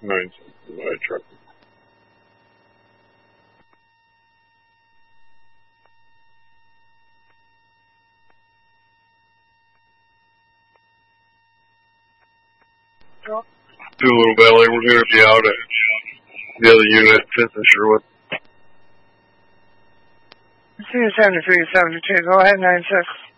9 my truck. Do a little belly. We're going to be out at the other unit, 5th and Sherwood. 27372, go ahead, 96.